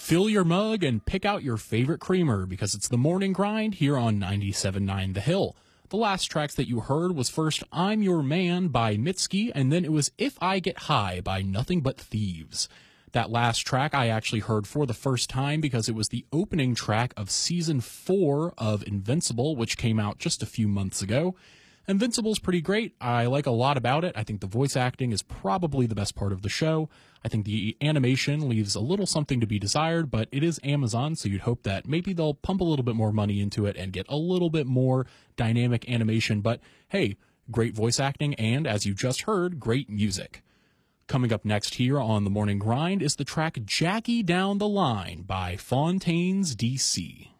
Fill your mug and pick out your favorite creamer because it's the morning grind here on 97.9 The Hill. The last tracks that you heard was first I'm Your Man by Mitski, and then it was If I Get High by Nothing But Thieves. That last track I actually heard for the first time because it was the opening track of Season 4 of Invincible, which came out just a few months ago. Invincible's pretty great. I like a lot about it. I think the voice acting is probably the best part of the show. I think the animation leaves a little something to be desired, but it is Amazon, so you'd hope that maybe they'll pump a little bit more money into it and get a little bit more dynamic animation. But hey, great voice acting and, as you just heard, great music. Coming up next here on The Morning Grind is the track Jackie Down the Line by Fontaines DC.